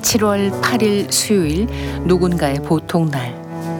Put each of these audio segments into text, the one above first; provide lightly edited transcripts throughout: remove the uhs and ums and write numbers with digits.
7월 8일 수요일, 누군가의 보통날.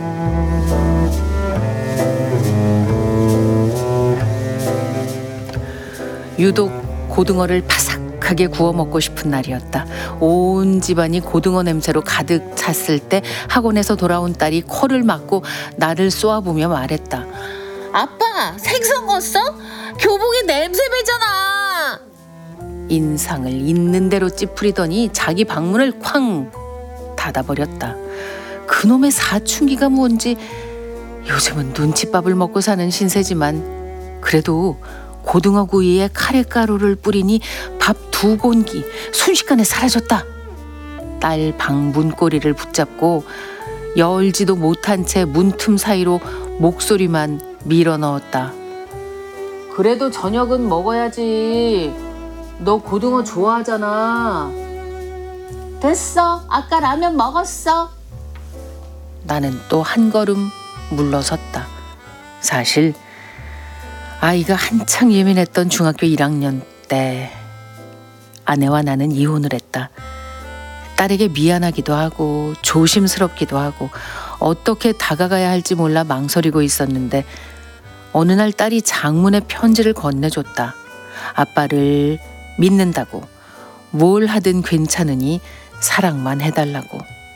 유독 고등어를 바삭하게 구워 먹고 싶은 날이었다. 온 집안이 고등어 냄새로 가득 찼을 때 학원에서 돌아온 딸이 코를 막고 나를 쏘아보며 말했다. 아빠, 생선 걷어? 교복에 냄새 배잖아. 인상을 있는 대로 찌푸리더니 자기 방문을 쾅 닫아버렸다. 그놈의 사춘기가 뭔지. 요즘은 눈칫밥을 먹고 사는 신세지만 그래도 고등어 구이에 카레가루를 뿌리니 밥 2공기 순식간에 사라졌다. 딸 방문꼬리를 붙잡고 열지도 못한 채 문틈 사이로 목소리만 밀어넣었다. 그래도 저녁은 먹어야지. 너 고등어 좋아하잖아. 됐어. 아까 라면 먹었어. 나는 또 한 걸음 물러섰다. 사실 아이가 한창 예민했던 중학교 1학년 때 아내와 나는 이혼을 했다. 딸에게 미안하기도 하고 조심스럽기도 하고 어떻게 다가가야 할지 몰라 망설이고 있었는데 어느 날 딸이 장문의 편지를 건네줬다. 아빠를 믿는다고, 뭘 하든 괜찮으니 사랑만 해달라고.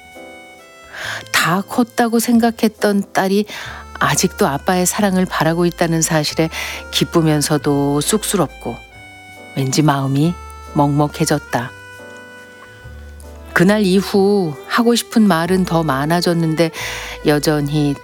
다 컸다고 생각했던 딸이 아직도 아빠의 사랑을 바라고 있다는 사실에 기쁘면서도 쑥스럽고 왠지 마음이 먹먹해졌다. 그날 이후 하고 싶은 말은 더 많아졌는데 여전히